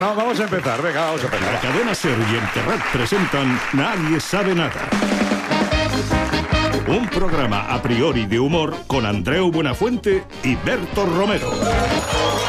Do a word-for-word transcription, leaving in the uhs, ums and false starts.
No, vamos a empezar, venga, vamos a empezar. La cadena SER y el Terrat presentan Nadie sabe nada. Un programa a priori de humor con Andreu Buenafuente y Berto Romero.